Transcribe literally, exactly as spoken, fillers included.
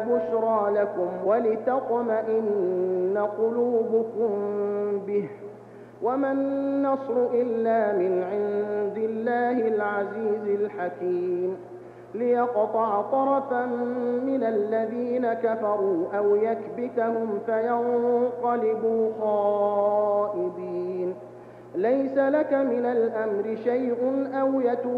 بشرى لكم ولتطمئن قلوبكم به وما النصر إلا من عند الله العزيز الحكيم ليقطع طرفا من الذين كفروا أو يكبتهم فينقلبوا خائبين ليس لك من الأمر شيء أو يتوب